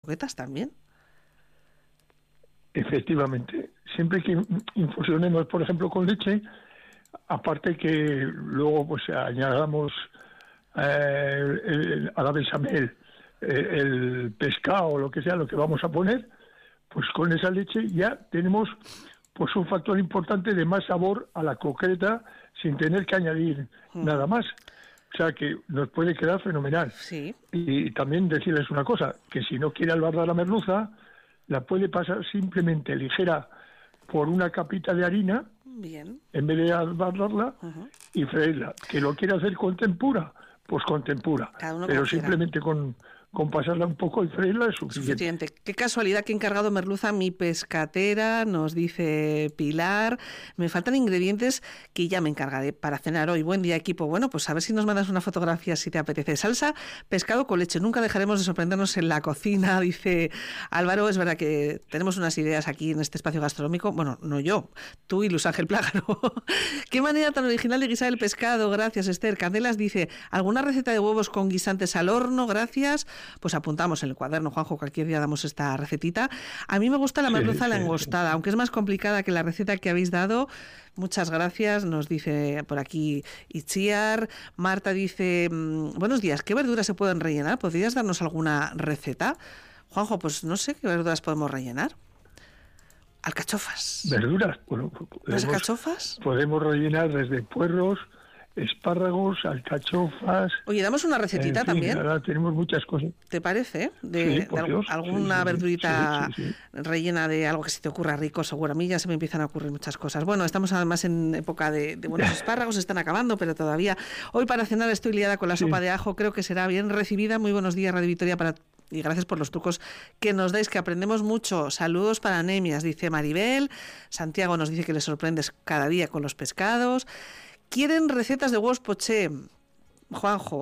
croquetas también. Efectivamente. Siempre que infusionemos, por ejemplo, con leche, aparte que luego pues añadamos a la bechamel el pescado o lo que sea, lo que vamos a poner, pues con esa leche ya tenemos pues un factor importante de más sabor a la croqueta sin tener que añadir nada más. O sea que nos puede quedar fenomenal. Sí. Y también decirles una cosa, que si no quiere albardar la merluza, la puede pasar simplemente ligera por una capita de harina, Bien, en vez de albardarla, y freírla. Que lo quiere hacer con tempura, pues con tempura. Cada uno Pero como quiera. simplemente con pasarla un poco y freírla es suficiente. Qué casualidad que he encargado merluza mi pescatera, nos dice Pilar. Me faltan ingredientes que ya me encargaré para cenar hoy. Buen día, equipo. Bueno, pues a ver si nos mandas una fotografía si te apetece. Salsa, pescado con leche. Nunca dejaremos de sorprendernos en la cocina, dice Álvaro. Es verdad que tenemos unas ideas aquí en este espacio gastronómico. Bueno, no yo, tú y Luis Ángel Plágaro. Qué manera tan original de guisar el pescado. Gracias, Esther. Candelas dice, ¿alguna receta de huevos con guisantes al horno? Gracias. Pues apuntamos en el cuaderno, Juanjo, cualquier día damos esta recetita. A mí me gusta la merluza langostada, aunque es más complicada que la receta que habéis dado. Muchas gracias, nos dice por aquí Itziar. Marta dice, buenos días, ¿qué verduras se pueden rellenar? ¿Podrías darnos alguna receta? Juanjo, pues no sé qué verduras podemos rellenar. Alcachofas. ¿Verduras? Bueno, ¿Las alcachofas? Podemos rellenar desde puerros, espárragos, alcachofas. Oye, damos una recetita también. Ahora tenemos muchas cosas. ¿Te parece? De alguna verdurita rellena de algo que se te ocurra rico, seguro. A mí ya se me empiezan a ocurrir muchas cosas. Bueno, estamos además en época de buenos espárragos, se están acabando, pero todavía. Hoy para cenar estoy liada con la sopa de ajo, creo que será bien recibida. Muy buenos días, Radio Vitoria, y gracias por los trucos que nos dais, que aprendemos mucho. Saludos para Anemias, dice Maribel. Santiago nos dice que le sorprendes cada día con los pescados. ¿Quieren recetas de huevos poché? Juanjo,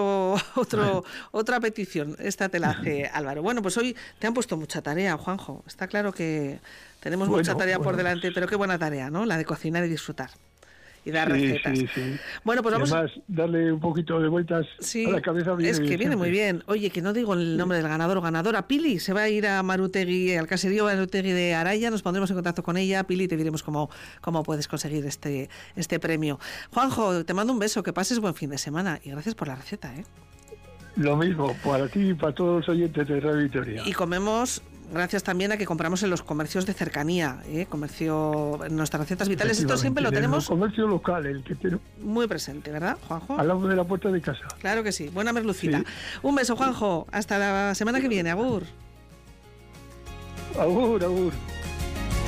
otra petición. Esta te la hace Álvaro. Bueno, pues hoy te han puesto mucha tarea, Juanjo. Está claro que tenemos mucha tarea por delante, pero qué buena tarea, ¿no? La de cocinar y disfrutar. Y dar recetas. Sí. Bueno, pues vamos. Además, darle un poquito de vueltas a la cabeza. Viene muy bien. Oye, que no digo el nombre del ganador o ganadora. Pili se va a ir a Marutegui, al caserío Marutegui de Araya. Nos pondremos en contacto con ella. Pili, te diremos cómo puedes conseguir este premio. Juanjo, te mando un beso. Que pases buen fin de semana. Y gracias por la receta, ¿eh? Lo mismo, para ti y para todos los oyentes de Radio Vitoria. Y comemos, gracias también a que compramos en los comercios de cercanía, comercio, en nuestras recetas vitales. Esto siempre lo tenemos. El comercio local, el que tiene muy presente, ¿verdad, Juanjo? Al lado de la puerta de casa. Claro que sí. Buena merlucita. Sí. Un beso, Juanjo. Hasta la semana que viene. Agur. Agur.